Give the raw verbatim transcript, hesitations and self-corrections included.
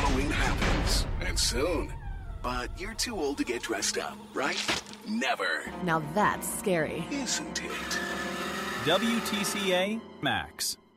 Halloween happens, and soon. But you're too old to get dressed up, right? Never. Now that's scary. Isn't it? W T C A Max.